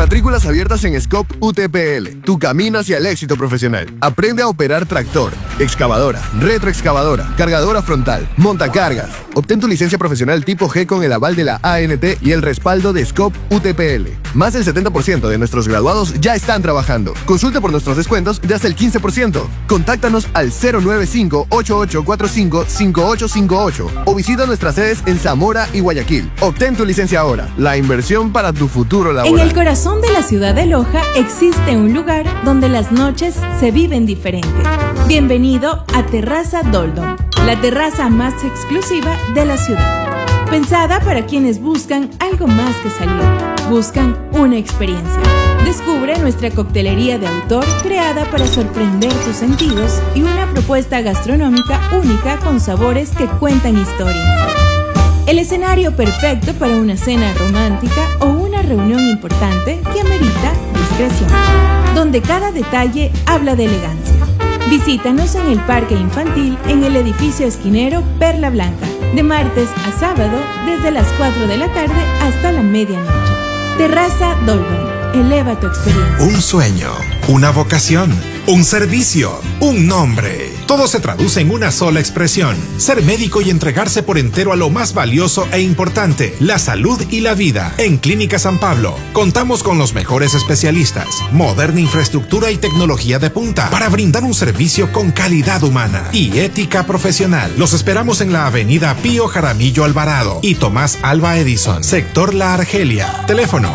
Matrículas abiertas en Scope UTPL, tu camino hacia el éxito profesional. Aprende a operar tractor, excavadora, retroexcavadora, cargadora frontal, montacargas. Obtén tu licencia profesional tipo G con el aval de la ANT y el respaldo de Scope UTPL. Más del 70% de nuestros graduados ya están trabajando. Consulta por nuestros descuentos de hasta el 15%. Contáctanos al 095-8845-5858 o visita nuestras sedes en Zamora y Guayaquil. Obtén tu licencia ahora. La inversión para tu futuro laboral. En el corazón de la ciudad de Loja existe un lugar donde las noches se viven diferente. Bienvenido a Terraza Doldom, la terraza más exclusiva de la ciudad. Pensada para quienes buscan algo más que salir, buscan una experiencia. Descubre nuestra coctelería de autor creada para sorprender tus sentidos y una propuesta gastronómica única con sabores que cuentan historias. El escenario perfecto para una cena romántica o una reunión importante que amerita discreción, donde cada detalle habla de elegancia. Visítanos en el Parque Infantil en el edificio esquinero Perla Blanca, de martes a sábado desde las 4 de la tarde hasta la medianoche. Terraza Dolben, eleva tu experiencia. Un sueño, una vocación, un servicio, un nombre. Todo se traduce en una sola expresión: ser médico y entregarse por entero a lo más valioso e importante, la salud y la vida. En Clínica San Pablo contamos con los mejores especialistas, moderna infraestructura y tecnología de punta para brindar un servicio con calidad humana y ética profesional. Los esperamos en la avenida Pío Jaramillo Alvarado y Tomás Alva Edison, sector La Argelia. Teléfono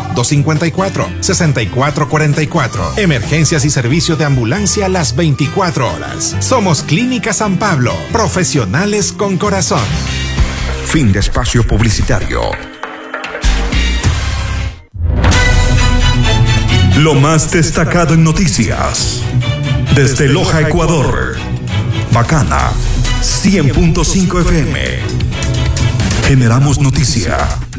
254-6444. Emergencias y servicio de ambulancia las 24 horas. Somos Clínica San Pablo, profesionales con corazón. Fin de espacio publicitario. Lo más destacado en noticias. Desde Loja, Ecuador. Bacana 100.5 FM. Generamos noticia.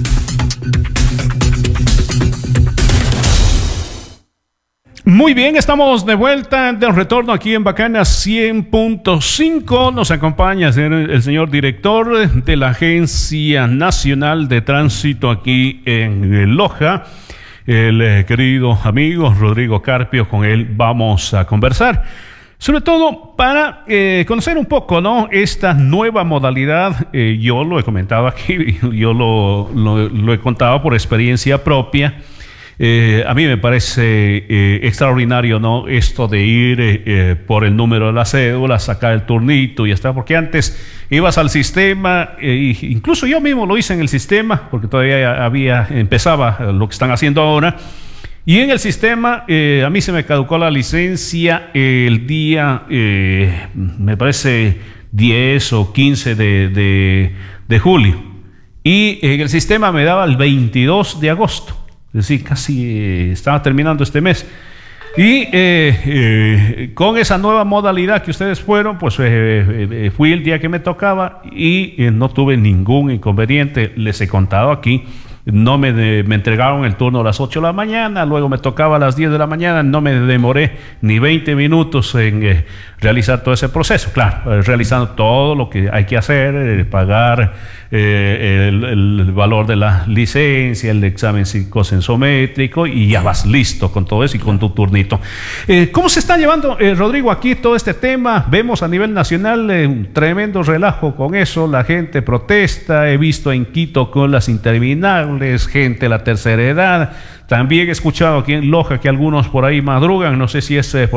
Muy bien, estamos de vuelta, de retorno aquí en Bacana 100.5. Nos acompaña el señor director de la Agencia Nacional de Tránsito aquí en Loja, el querido amigo Rodrigo Carpio. Con él vamos a conversar, sobre todo para conocer un poco, ¿no?, esta nueva modalidad. Yo lo he comentado aquí, yo lo he contado por experiencia propia. A mí me parece extraordinario, ¿no?, esto de ir por el número de la cédula, sacar el turnito y está, porque antes ibas al sistema, incluso yo mismo lo hice en el sistema, porque todavía empezaba lo que están haciendo ahora, y en el sistema a mí se me caducó la licencia el día, me parece 10 o 15 de julio, y en el sistema me daba el 22 de agosto. Es decir, casi estaba terminando este mes. Y con esa nueva modalidad que ustedes fueron, pues fui el día que me tocaba y no tuve ningún inconveniente. Les he contado aquí, no me entregaron el turno a las 8 de la mañana, luego me tocaba a las 10 de la mañana, no me demoré ni 20 minutos en realizar todo ese proceso. Claro, realizando todo lo que hay que hacer, pagar el valor de la licencia, el examen psicosensométrico, y ya vas listo con todo eso y con tu turnito. ¿Cómo se está llevando, Rodrigo, aquí todo este tema? Vemos a nivel nacional un tremendo relajo con eso, la gente protesta, he visto en Quito con las interminables, gente de la tercera edad. También he escuchado aquí en Loja que algunos por ahí madrugan, no sé si es